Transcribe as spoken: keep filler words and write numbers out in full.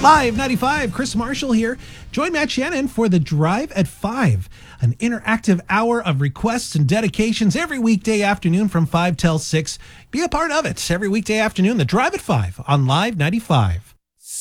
Live ninety-five, Chris Marshall here. Join Matt Shannon for the Drive at five, an interactive hour of requests and dedications every weekday afternoon from five till six. Be a part of it every weekday afternoon, the Drive at five on Live ninety-five.